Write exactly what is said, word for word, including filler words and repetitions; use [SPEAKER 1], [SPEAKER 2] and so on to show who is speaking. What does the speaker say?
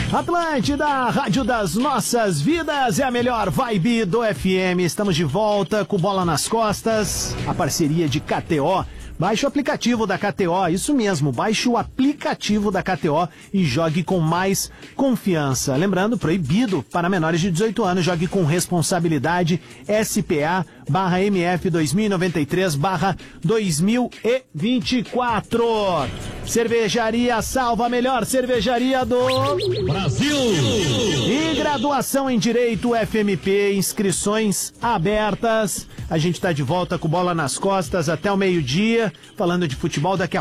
[SPEAKER 1] Atlântida, rádio das nossas vidas, é a melhor vibe do F M. Estamos de volta com Bola nas Costas, a parceria de K T O. Baixe o aplicativo da K T O, isso mesmo, baixe o aplicativo da K T O e jogue com mais confiança. Lembrando, proibido para menores de dezoito anos, jogue com responsabilidade. S P A barra M F dois mil e noventa e três barra dois mil e vinte e quatro. Cervejaria Salva, a melhor cervejaria do
[SPEAKER 2] Brasil.
[SPEAKER 1] E graduação em Direito F M P, inscrições abertas. A gente está de volta com Bola nas Costas até o meio-dia, falando de futebol. Daqui a